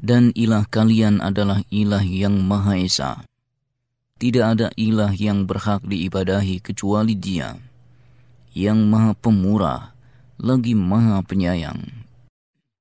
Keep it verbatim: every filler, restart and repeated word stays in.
Dan ilah kalian adalah ilah yang Maha Esa. Tidak ada ilah yang berhak diibadahi kecuali Dia, yang Maha Pemurah, lagi Maha Penyayang.